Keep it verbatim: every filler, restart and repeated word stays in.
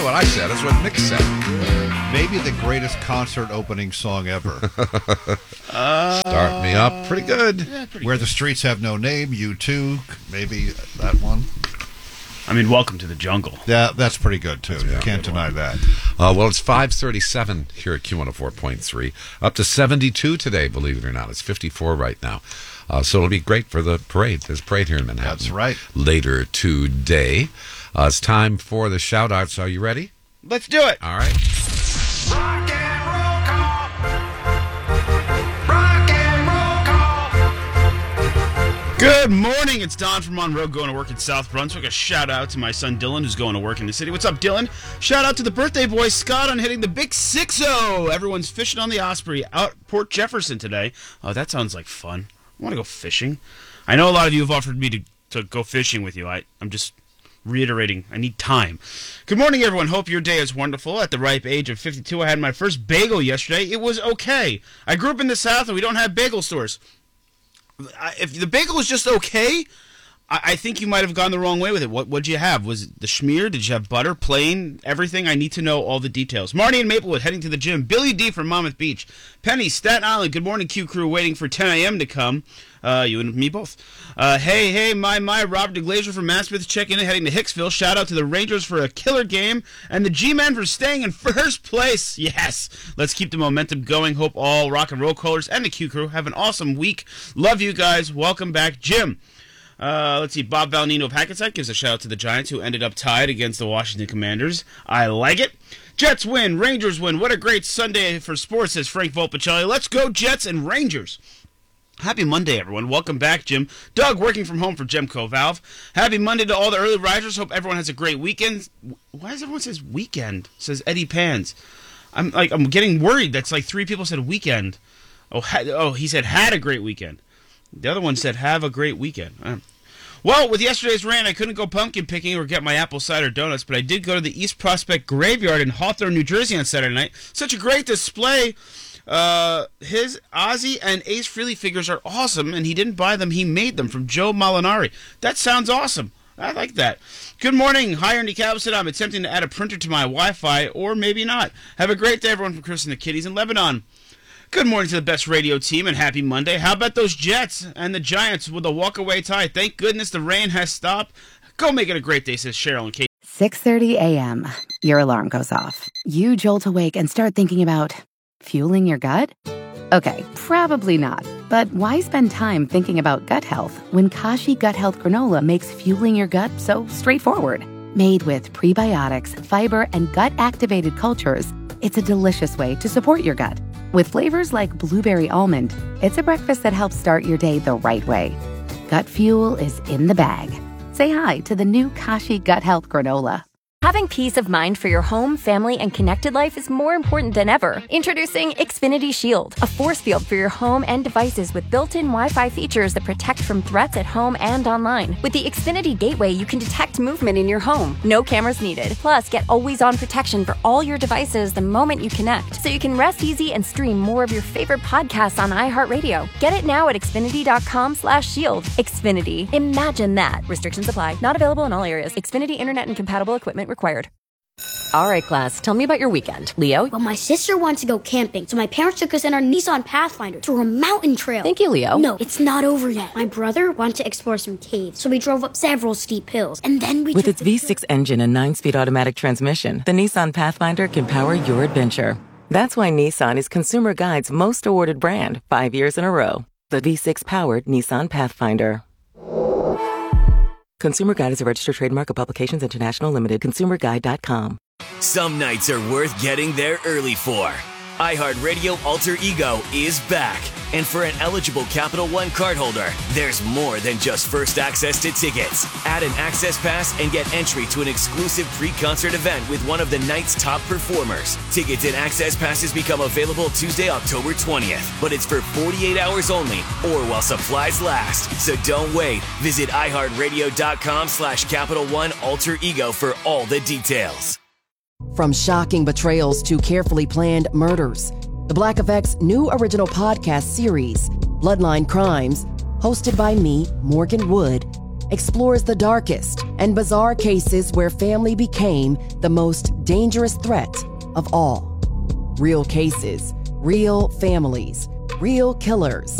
not what I said. That's what Nick said. Maybe the greatest concert opening song ever. uh, Start Me Up. Pretty good. Yeah, pretty Where good. the Streets Have No Name. U two. Maybe that one. I mean, Welcome to the Jungle. Yeah, that's pretty good, too. Yeah, you can't deny one. that. Uh, well, it's five thirty-seven here at Q one oh four point three. Up to seventy-two today, believe it or not. It's fifty-four right now. Uh, so it'll be great for the parade. There's a parade here in Manhattan. That's right. Later today. Uh, it's time for the shout-outs. Are you ready? Let's do it. All right. Rock and roll call. Rock and roll call. Good morning. It's Don from Monroe going to work in South Brunswick. A shout out to my son Dylan, who's going to work in the city. What's up, Dylan? Shout out to the birthday boy Scott on hitting the big six oh. Everyone's fishing on the Osprey out Port Jefferson today. Oh, that sounds like fun. I want to go fishing. I know a lot of you have offered me to, to go fishing with you. I, I'm just reiterating, I need time. Good morning, everyone. Hope your day is wonderful. At the ripe age of fifty-two, I had my first bagel yesterday. It was okay. I grew up in the South, and we don't have bagel stores. I, if the bagel is just okay, I, I think you might have gone the wrong way with it. What would you have? Was it the schmear? Did you have butter, plain, everything? I need to know all the details. Marty in Maplewood heading to the gym. Billy D from Monmouth Beach. Penny, Staten Island. Good morning, Q Crew. Waiting for ten a.m. to come. Uh, you and me both. Uh, hey, hey, my, my, Robert DeGlazier from Maspeth checking in, heading to Hicksville. Shout out to the Rangers for a killer game, and the G-Men for staying in first place. Yes, let's keep the momentum going. Hope all rock and roll callers and the Q Crew have an awesome week. Love you guys. Welcome back, Jim. Uh, let's see, Bob Valnino of Hackensack gives a shout out to the Giants, who ended up tied against the Washington Commanders. I like it. Jets win, Rangers win. What a great Sunday for sports, says Frank Volpicelli. Let's go, Jets and Rangers. Happy Monday, everyone. Welcome back, Jim. Doug, working from home for Gemco Valve. Happy Monday to all the early risers. Hope everyone has a great weekend. Why does everyone say weekend? Says Eddie Pans. I'm like I'm getting worried. That's like three people said weekend. Oh, ha- oh, he said had a great weekend. The other one said have a great weekend. Uh. Well, with yesterday's rain, I couldn't go pumpkin picking or get my apple cider donuts, but I did go to the East Prospect Graveyard in Hawthorne, New Jersey on Saturday night. Such a great display. Uh, his Ozzy and Ace Frehley figures are awesome, and he didn't buy them, he made them from Joe Molinari. That sounds awesome. I like that. Good morning. Hi, Ernie Cabot. I'm attempting to add a printer to my Wi-Fi, or maybe not. Have a great day, everyone, from Chris and the Kitties in Lebanon. Good morning to the best radio team, and happy Monday. How about those Jets and the Giants with a walk-away tie? Thank goodness the rain has stopped. Go make it a great day, says Cheryl and Kate. six thirty a.m. Your alarm goes off. You jolt awake and start thinking about fueling your gut? Okay, probably not. But why spend time thinking about gut health when Kashi Gut Health Granola makes fueling your gut so straightforward? Made with prebiotics, fiber, and gut-activated cultures, it's a delicious way to support your gut. With flavors like blueberry almond, it's a breakfast that helps start your day the right way. Gut fuel is in the bag. Say hi to the new Kashi Gut Health Granola. Having peace of mind for your home, family, and connected life is more important than ever. Introducing Xfinity Shield, a force field for your home and devices with built-in Wi-Fi features that protect from threats at home and online. With the Xfinity Gateway, you can detect movement in your home. No cameras needed. Plus, get always-on protection for all your devices the moment you connect, so you can rest easy and stream more of your favorite podcasts on iHeartRadio. Get it now at Xfinity.com slash shield. Xfinity. Imagine that. Restrictions apply. Not available in all areas. Xfinity Internet and compatible equipment required. All right, class, tell me about your weekend. Leo? Well, my sister wants to go camping, so my parents took us in our Nissan Pathfinder through a mountain trail. Thank you, Leo. No, it's not over yet. My brother wanted to explore some caves, so we drove up several steep hills, and then we With took its V six engine and nine-speed automatic transmission, the Nissan Pathfinder can power your adventure. That's why Nissan is Consumer Guide's most awarded brand, five years in a row. The V six-powered Nissan Pathfinder. Consumer Guide is a registered trademark of Publications International Limited. consumer guide dot com. Some nights are worth getting there early for. iHeartRadio Alter Ego is back. And for an eligible Capital One cardholder, there's more than just first access to tickets. Add an access pass and get entry to an exclusive pre-concert event with one of the night's top performers. Tickets and access passes become available Tuesday, October twentieth. But it's for forty-eight hours only, or while supplies last. So don't wait. Visit iHeartRadio.com slash Capital One Alter Ego for all the details. From shocking betrayals to carefully planned murders, the Black Effect's new original podcast series, Bloodline Crimes, hosted by me, Morgan Wood, explores the darkest and bizarre cases where family became the most dangerous threat of all. Real cases, real families, real killers.